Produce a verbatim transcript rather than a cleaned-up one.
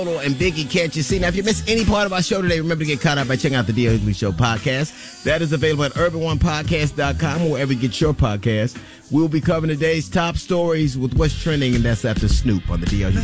And Biggie, Can't You See? Now, if you missed any part of our show today, remember to get caught up by checking out the D L Hughley Show podcast. That is available at urban one podcast dot com or wherever you get your podcast. We'll be covering today's top stories with what's trending, and that's after Snoop on the D L Hughley